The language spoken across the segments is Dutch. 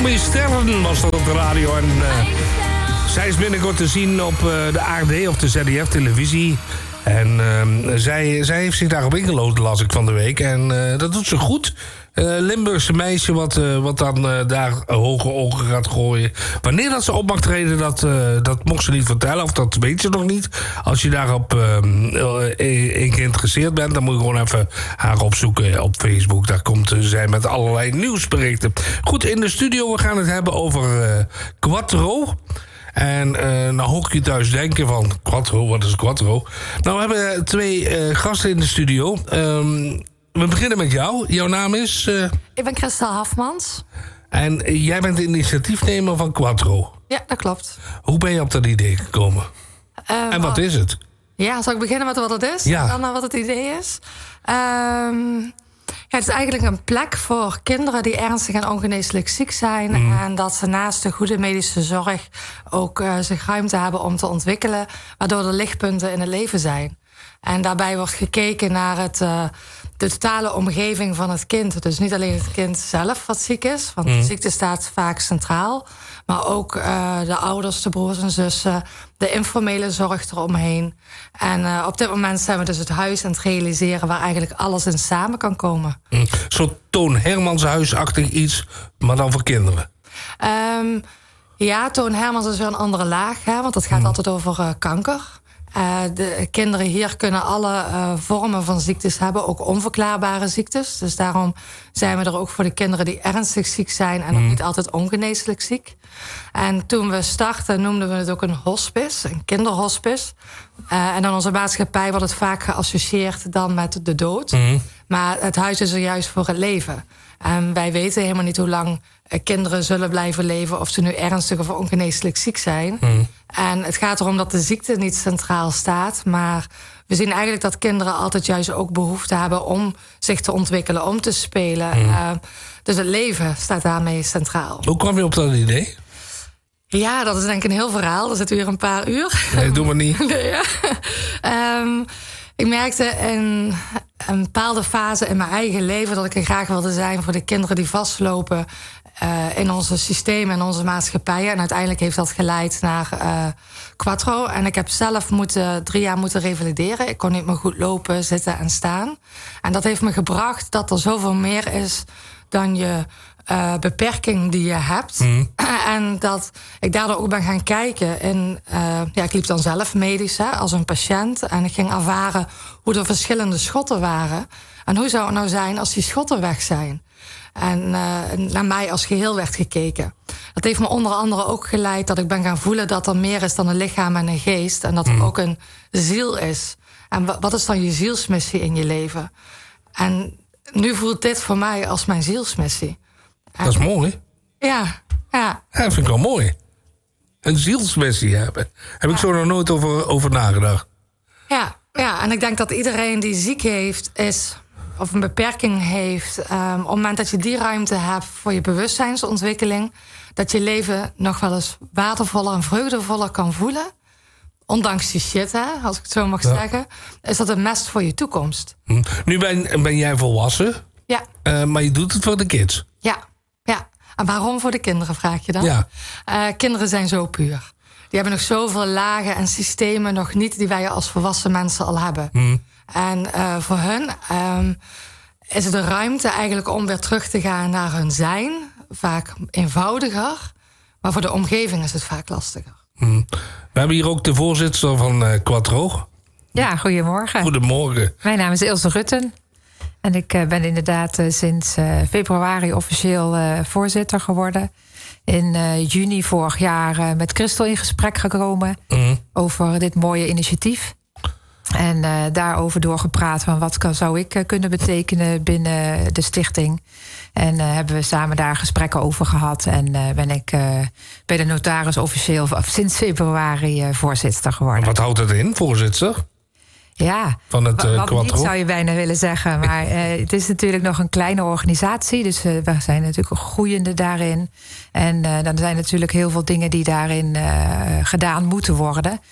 Romy Sterren was dat op de radio. En zij is binnenkort te zien op de ARD of de ZDF-televisie. En zij heeft zich daarop ingeloten, las ik van de week. En dat doet ze goed. Limburgse meisje wat dan daar hoge ogen gaat gooien. Wanneer dat ze op mag treden, dat mocht ze niet vertellen. Of dat weet ze nog niet. Als je daarop geïnteresseerd bent, dan moet je gewoon even haar opzoeken op Facebook. Daar komt zij met allerlei nieuwsberichten. Goed, in de studio, we gaan het hebben over Quattro. En nou hoor ik je thuis denken van, Quattro, wat is Quattro? Nou, we hebben twee gasten in de studio. We beginnen met jou. Jouw naam is? Ik ben Christel Hafmans. En jij bent de initiatiefnemer van Quattro. Ja, dat klopt. Hoe ben je op dat idee gekomen? En wat is het? Ja, zal ik beginnen met wat het is? Ja. En dan wat het idee is? Ja, het is eigenlijk een plek voor kinderen die ernstig en ongeneeslijk ziek zijn. En dat ze naast de goede medische zorg ook zich ruimte hebben om te ontwikkelen. Waardoor er lichtpunten in het leven zijn. En daarbij wordt gekeken naar de totale omgeving van het kind. Dus niet alleen het kind zelf wat ziek is. Want de ziekte staat vaak centraal. Maar ook de ouders, de broers en zussen. De informele zorg eromheen. En op dit moment zijn we dus het huis aan het realiseren waar eigenlijk alles in samen kan komen. Een soort Toon Hermans huisachtig iets, maar dan voor kinderen. Ja, Toon Hermans is weer een andere laag. Hè, want het gaat altijd over kanker. De kinderen hier kunnen alle vormen van ziektes hebben, ook onverklaarbare ziektes. Dus daarom zijn we er ook voor de kinderen die ernstig ziek zijn en ook niet altijd ongeneeslijk ziek. En toen we startten noemden we het ook een hospice, een kinderhospice. En in onze maatschappij wordt het vaak geassocieerd dan met de dood. Maar het huis is er juist voor het leven. En wij weten helemaal niet hoe lang kinderen zullen blijven leven, of ze nu ernstig of ongeneeslijk ziek zijn. En het gaat erom dat de ziekte niet centraal staat. Maar we zien eigenlijk dat kinderen altijd juist ook behoefte hebben om zich te ontwikkelen, om te spelen. Dus het leven staat daarmee centraal. Hoe kwam je op dat idee? Ja, dat is denk ik een heel verhaal. Dat zit weer een paar uur. Nee, doe maar niet. Nee, ja. Ik merkte in een bepaalde fase in mijn eigen leven dat ik er graag wilde zijn voor de kinderen die vastlopen in onze systemen en onze maatschappijen. En uiteindelijk heeft dat geleid naar Quattro. En ik heb zelf 3 jaar moeten revalideren. Ik kon niet meer goed lopen, zitten en staan. En dat heeft me gebracht dat er zoveel meer is dan je beperking die je hebt. En dat ik daardoor ook ben gaan kijken. Ik liep dan zelf medisch als een patiënt. En ik ging ervaren hoe er verschillende schotten waren. En hoe zou het nou zijn als die schotten weg zijn? En naar mij als geheel werd gekeken. Dat heeft me onder andere ook geleid dat ik ben gaan voelen dat er meer is dan een lichaam en een geest. En dat er ook een ziel is. En wat is dan je zielsmissie in je leven? En nu voelt dit voor mij als mijn zielsmissie. Dat is mooi. Ja. Ja, dat vind ik wel mooi. Een zielsmissie hebben. Heb ik zo nog nooit over nagedacht. Ja, en ik denk dat iedereen die ziek is of een beperking heeft, op het moment dat je die ruimte hebt voor je bewustzijnsontwikkeling, dat je leven nog wel eens waardevoller en vreugdevoller kan voelen. Ondanks die shit, hè, als ik het zo mag zeggen, is dat een mest voor je toekomst. Nu ben jij volwassen, maar je doet het voor de kids. Ja. En waarom voor de kinderen, vraag je dan? Ja. Kinderen zijn zo puur. Die hebben nog zoveel lagen en systemen nog niet die wij als volwassen mensen al hebben. En voor hun is het de ruimte eigenlijk om weer terug te gaan naar hun zijn. Vaak eenvoudiger, maar voor de omgeving is het vaak lastiger. We hebben hier ook de voorzitter van Quattro. Ja, goedemorgen. Goedemorgen. Mijn naam is Ilse Rutten. En ik ben inderdaad sinds februari officieel voorzitter geworden. In juni vorig jaar met Christel in gesprek gekomen over dit mooie initiatief. En daarover doorgepraat van wat zou ik kunnen betekenen binnen de stichting. En hebben we samen daar gesprekken over gehad. En ben ik bij de notaris officieel sinds februari voorzitter geworden. Wat houdt het in, voorzitter? Ja, van het Quattro? Niet zou je bijna willen zeggen. Maar het is natuurlijk nog een kleine organisatie. Dus we zijn natuurlijk een groeiende daarin. En dan zijn natuurlijk heel veel dingen die daarin gedaan moeten worden.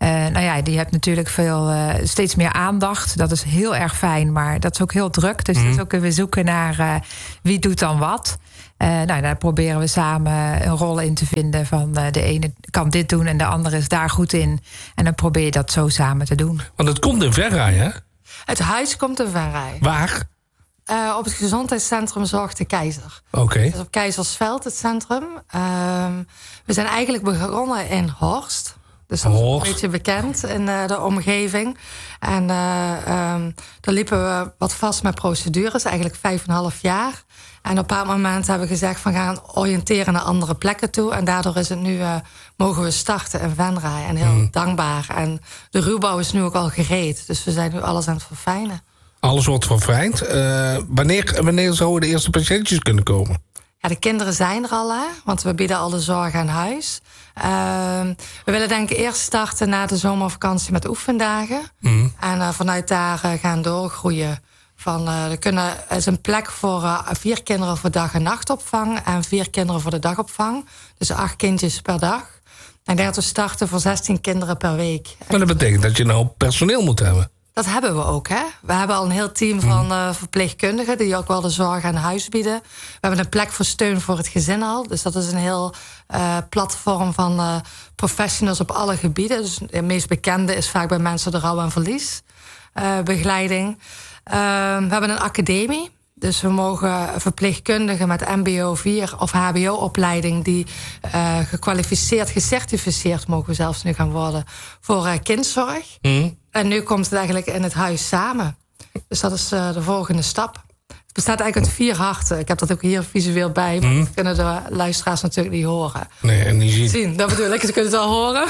Die hebt natuurlijk steeds meer aandacht. Dat is heel erg fijn, maar dat is ook heel druk. Dus dat is ook weer zoeken naar wie doet dan wat. Daar proberen we samen een rol in te vinden. Van de ene kan dit doen en de andere is daar goed in. En dan probeer je dat zo samen te doen. Want het komt in Venray, hè? Het huis komt in Venray. Waar? Op het gezondheidscentrum Zorg de Keizer. Oké. Dus op Keizersveld, het centrum. We zijn eigenlijk begonnen in Horst. Dus dat is een beetje bekend in de omgeving. En daar liepen we wat vast met procedures, eigenlijk 5,5 jaar. En op een bepaald moment hebben we gezegd van gaan oriënteren naar andere plekken toe. En daardoor is het nu, mogen we starten in Venray. En heel dankbaar. En de ruwbouw is nu ook al gereed. Dus we zijn nu alles aan het verfijnen. Alles wordt verfijnd. Wanneer zouden de eerste patiëntjes kunnen komen? Ja, de kinderen zijn er al, hè? Want we bieden al de zorg aan huis. We willen denk ik eerst starten na de zomervakantie met oefendagen. En vanuit daar gaan doorgroeien. Er is een plek voor 4 kinderen voor dag- en nachtopvang... en 4 kinderen voor de dagopvang. Dus 8 kindjes per dag. En ik denk dat we starten voor 16 kinderen per week. Maar dat betekent dat je nou personeel moet hebben. Dat hebben we ook, hè. We hebben al een heel team van verpleegkundigen... die ook wel de zorg aan huis bieden. We hebben een plek voor steun voor het gezin al. Dus dat is een heel platform van professionals op alle gebieden. Dus de meest bekende is vaak bij mensen de rouw- en verliesbegeleiding. We hebben een academie. Dus we mogen verpleegkundigen met mbo 4 of hbo-opleiding... die gekwalificeerd, gecertificeerd mogen we zelfs nu gaan worden... voor kindzorg. En nu komt het eigenlijk in het huis samen. Dus dat is de volgende stap. Het bestaat eigenlijk uit 4 harten. Ik heb dat ook hier visueel bij, maar dat kunnen de luisteraars natuurlijk niet horen. Nee, en niet zien. Dat bedoel ik, ze kunnen het wel horen.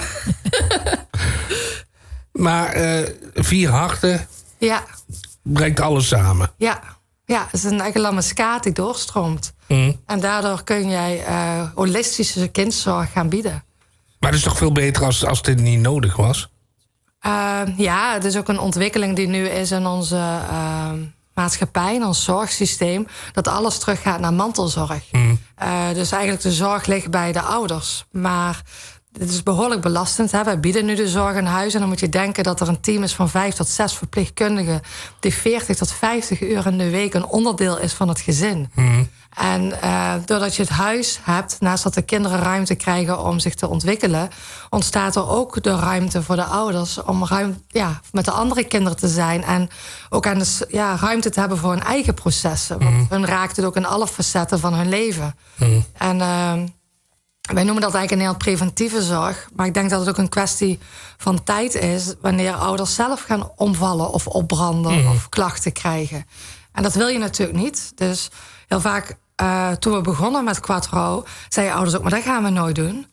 Maar 4 harten brengt alles samen. Ja, het is een eigen lammeskaat die doorstroomt. En daardoor kun jij holistische kindzorg gaan bieden. Maar het is toch veel beter als dit niet nodig was? Het is ook een ontwikkeling die nu is in onze maatschappij, in ons zorgsysteem, dat alles teruggaat naar mantelzorg. Dus eigenlijk de zorg ligt bij de ouders. Maar dit is behoorlijk belastend. Hè? Wij bieden nu de zorg aan huis en dan moet je denken dat er een team is van 5 tot 6 verpleegkundigen die 40 tot 50 uur in de week een onderdeel is van het gezin. En doordat je het huis hebt, naast dat de kinderen ruimte krijgen om zich te ontwikkelen, ontstaat er ook de ruimte voor de ouders om met de andere kinderen te zijn. En ook ruimte te hebben voor hun eigen processen. Want hun raakt het ook in alle facetten van hun leven. En wij noemen dat eigenlijk een heel preventieve zorg. Maar ik denk dat het ook een kwestie van tijd is wanneer ouders zelf gaan omvallen of opbranden of klachten krijgen. En dat wil je natuurlijk niet. Dus heel vaak toen we begonnen met Quattro, zeiden ouders ook, maar dat gaan we nooit doen.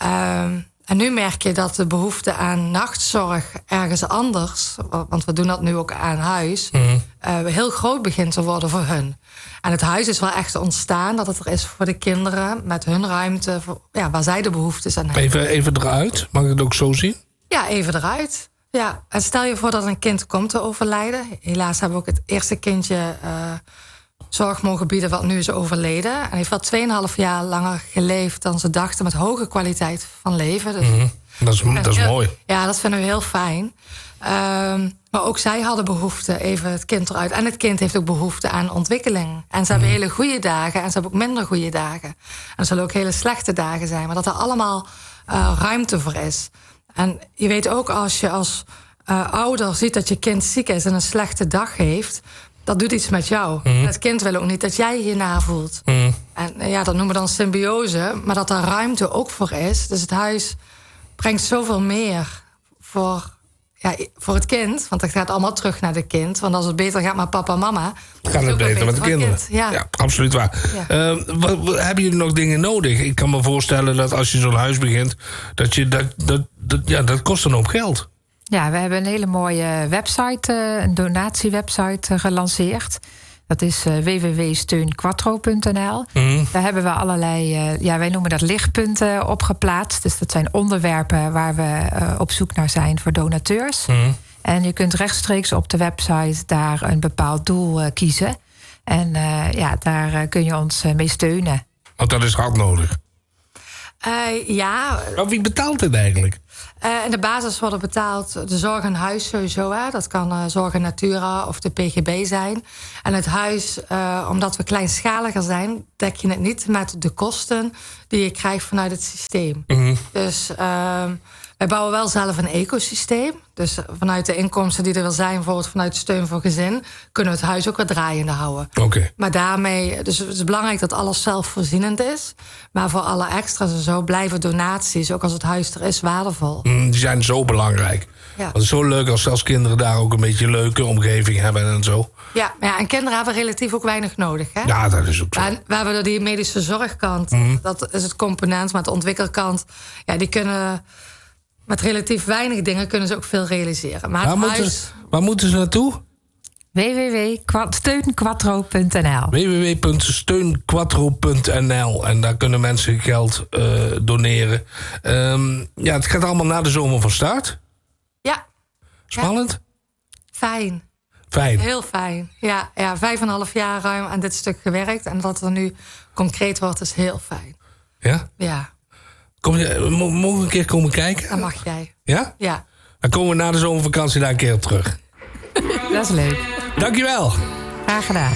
En nu merk je dat de behoefte aan nachtzorg ergens anders, want we doen dat nu ook aan huis, heel groot begint te worden voor hun. En het huis is wel echt ontstaan dat het er is voor de kinderen met hun ruimte, waar zij de behoeftes aan hebben. Even eruit, mag ik het ook zo zien? Ja, even eruit. Ja, en stel je voor dat een kind komt te overlijden. Helaas hebben we ook het eerste kindje zorg mogen bieden wat nu is overleden. En heeft wel 2,5 jaar langer geleefd dan ze dachten, met hoge kwaliteit van leven. Dus dat is mooi. Ja, dat vinden we heel fijn. Maar ook zij hadden behoefte, even het kind eruit. En het kind heeft ook behoefte aan ontwikkeling. En ze hebben hele goede dagen en ze hebben ook minder goede dagen. En er zullen ook hele slechte dagen zijn. Maar dat er allemaal ruimte voor is. En je weet ook als je als ouder ziet dat je kind ziek is en een slechte dag heeft, dat doet iets met jou. Het kind wil ook niet dat jij je navoelt. En dat noemen we dan symbiose. Maar dat er ruimte ook voor is. Dus het huis brengt zoveel meer voor het kind. Want het gaat allemaal terug naar het kind. Want als het beter gaat met papa en mama, gaat het beter met de kinderen. Ja, absoluut waar. Ja. Hebben jullie nog dingen nodig? Ik kan me voorstellen dat als je zo'n huis begint, dat kost een hoop geld. Ja, we hebben een hele mooie website, een donatiewebsite gelanceerd. Dat is www.steunquattro.nl. Daar hebben we allerlei, wij noemen dat lichtpunten opgeplaatst. Dus dat zijn onderwerpen waar we op zoek naar zijn voor donateurs. En je kunt rechtstreeks op de website daar een bepaald doel kiezen. En daar kun je ons mee steunen. Want dat is hard nodig. Ja. Maar wie betaalt het eigenlijk? In de basis worden betaald de zorg aan huis sowieso. Hè. Dat kan Zorg in Natura of de PGB zijn. En het huis, omdat we kleinschaliger zijn, dek je het niet met de kosten die je krijgt vanuit het systeem. Dus wij bouwen wel zelf een ecosysteem. Dus vanuit de inkomsten die er wel zijn, bijvoorbeeld vanuit steun voor gezin, kunnen we het huis ook wat draaiende houden. Oké. Maar daarmee, dus het is belangrijk dat alles zelfvoorzienend is. Maar voor alle extra's en zo blijven donaties, ook als het huis er is, waardevol. Die zijn zo belangrijk. Ja. Het is zo leuk als kinderen daar ook een beetje een leuke omgeving hebben en zo. Ja, en kinderen hebben relatief ook weinig nodig. Hè? Ja, dat is ook zo. We hebben er die medische zorgkant, dat is het component. Maar de ontwikkelkant, ja, die kunnen met relatief weinig dingen kunnen ze ook veel realiseren. Maar waar moeten ze naartoe? www.steunquattro.nl www.steunquattro.nl En daar kunnen mensen geld doneren. Ja, het gaat allemaal na de zomer van start. Ja. Spannend? Ja. Fijn. Fijn. Heel fijn. Ja, 5,5 jaar ruim aan dit stuk gewerkt. En dat er nu concreet wordt, is heel fijn. Ja? Ja. Mogen we een keer komen kijken? Dan mag jij. Ja? Ja. Dan komen we na de zomervakantie daar een keer op terug. Dat is leuk. Dankjewel. Graag gedaan.